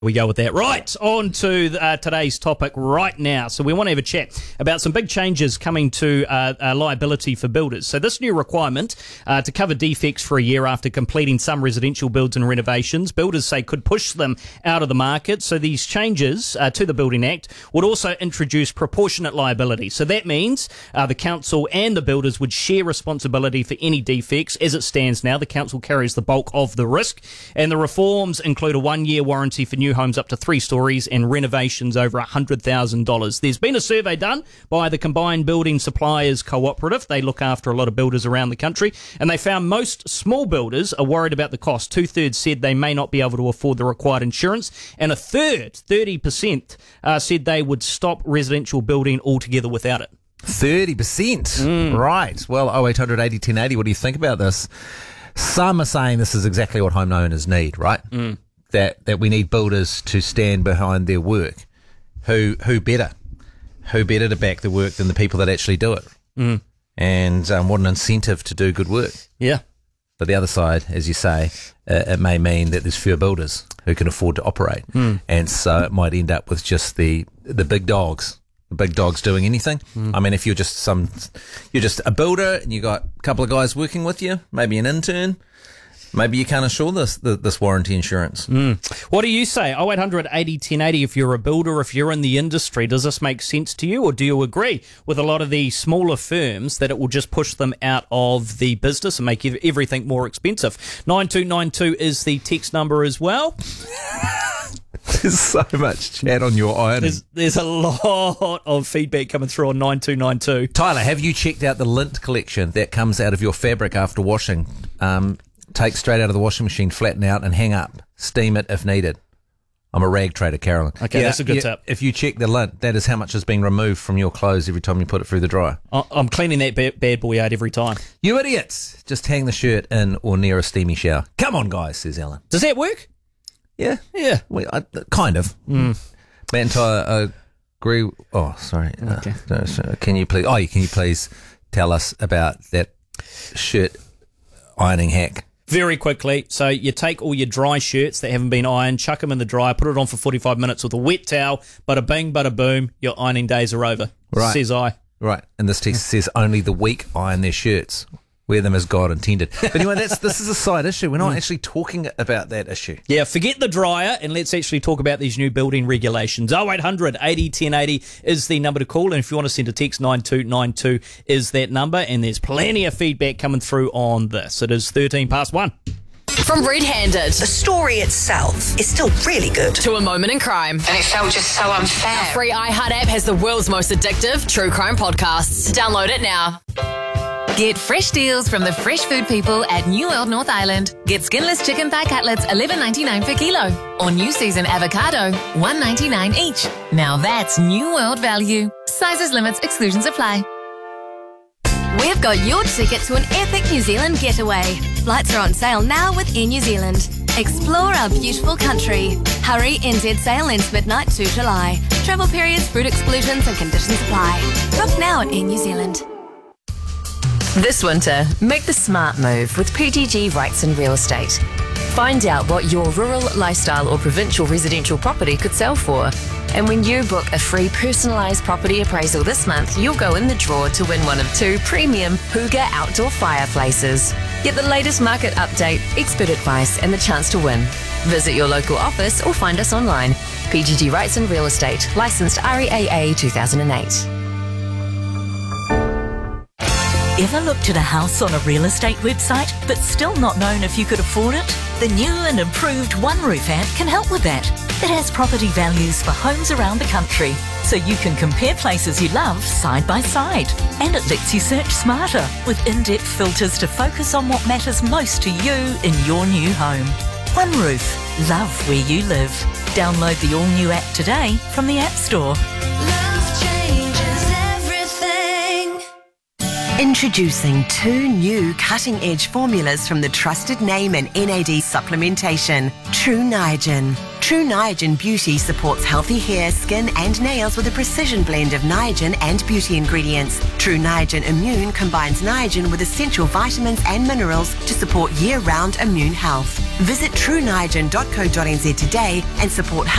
We go with that. Right, on to today's topic right now. So we want to have a chat about some big changes coming to liability for builders. So this new requirement to cover defects for a year after completing some residential builds and renovations, builders say could push them out of the market. So these changes to the Building Act would also introduce proportionate liability. So that means the council and the builders would share responsibility for any defects. As it stands now, the council carries the bulk of the risk. And the reforms include a 1-year warranty for new homes up to 3 stories and renovations over $100,000. There's been a survey done by the Combined Building Suppliers Cooperative. They look after a lot of builders around the country, and they found most small builders are worried about the cost. 2/3 said they may not be able to afford the required insurance, and a third, 30%, said they would stop residential building altogether without it. 30%. Right. Well, 0800 80 1080, what do you think about this? Some are saying this is exactly what homeowners need, right? That we need builders to stand behind their work. Who better? Who better to back the work than the people that actually do it? And what an incentive to do good work. Yeah. But the other side, as you say, it may mean that there's fewer builders who can afford to operate. And so it might end up with just the big dogs. The big dogs doing anything. I mean, if you're just a builder and you got a couple of guys working with you, maybe an intern, maybe you can't assure this warranty insurance. What do you say? 0800 80 1080 if you're a builder, if you're in the industry. Does this make sense to you, or do you agree with a lot of the smaller firms that it will just push them out of the business and make everything more expensive? 9292 is the text number as well. There's so much chat on your ironing. There's a lot of feedback coming through on 9292. Tyler, have you checked out the lint collection that comes out of your fabric after washing? Take straight out of the washing machine, flatten out and hang up. Steam it if needed. I'm a rag trader, Carolyn. Okay, that's a good tip. If you check the lint, that is how much is being removed from your clothes every time you put it through the dryer. I'm cleaning that bad boy out every time. You idiots! Just hang the shirt in or near a steamy shower. Come on, guys, says Ellen. Does that work? Yeah. Well, kind of. Matt and Tyler agree. Oh, sorry. Okay. Can you please tell us about that shirt ironing hack? Very quickly. So you take all your dry shirts that haven't been ironed, chuck them in the dryer, put it on for 45 minutes with a wet towel, bada bing, bada boom, your ironing days are over. Right. Says I. Right. And this text says only the weak iron their shirts. Wear them as God intended. But anyway, this is a side issue. We're not actually talking about that issue. Yeah, forget the dryer and let's actually talk about these new building regulations. 0800 80 1080 is the number to call, and if you want to send a text, 9292 is that number, and there's plenty of feedback coming through on this. It is 1. From Red Handed The story itself is still really good. to A Moment in Crime. And it felt just so unfair. Our free iHeart app has the world's most addictive true crime podcasts. Download it now. Get fresh deals from the fresh food people at New World North Island. Get skinless chicken thigh cutlets $11.99 per kilo, or new season avocado $1.99 each. Now that's New World value. Sizes, limits, exclusions apply. We've got your ticket to an epic New Zealand getaway. Flights are on sale now with Air New Zealand. Explore our beautiful country. Hurry, NZ sale ends midnight to July. Travel periods, food exclusions and conditions apply. Book now at Air New Zealand. This winter, make the smart move with PGG Wrightson Real Estate. Find out what your rural, lifestyle or provincial residential property could sell for. And when you book a free personalised property appraisal this month, you'll go in the draw to win one of 2 premium Hooga outdoor fireplaces. Get the latest market update, expert advice and the chance to win. Visit your local office or find us online. PGG Wrightson Real Estate, licensed REAA 2008. Ever looked at a house on a real estate website but still not known if you could afford it? The new and improved OneRoof app can help with that. It has property values for homes around the country, so you can compare places you love side by side. And it lets you search smarter with in-depth filters to focus on what matters most to you in your new home. OneRoof, love where you live. Download the all-new app today from the App Store. Introducing 2 new cutting-edge formulas from the trusted name in NAD supplementation, True Niagen. True True Niagen Beauty supports healthy hair, skin and nails with a precision blend of Niagen and beauty ingredients. True Niagen Immune combines Niagen with essential vitamins and minerals to support year-round immune health. Visit trueniagen.co.nz today and support